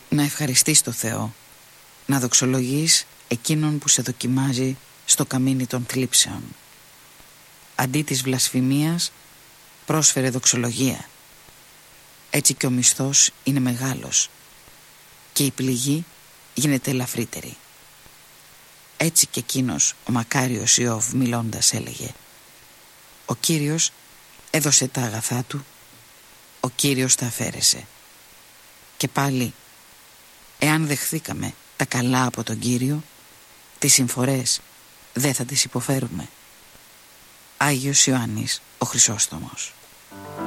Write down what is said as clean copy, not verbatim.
να ευχαριστείς το Θεό, να δοξολογείς εκείνον που σε δοκιμάζει στο καμίνι των θλίψεων. Αντί της βλασφημίας πρόσφερε δοξολογία. Έτσι και ο μισθός είναι μεγάλος και η πληγή γίνεται ελαφρύτερη. Έτσι και εκείνος ο μακάριος Ιώβ μιλώντας έλεγε: ο Κύριος έδωσε τα αγαθά του, ο Κύριος τα αφαίρεσε. Και πάλι, εάν δεχθήκαμε τα καλά από τον Κύριο, τις συμφορές δεν θα τις υποφέρουμε. Άγιος Ιωάννης ο Χρυσόστομος.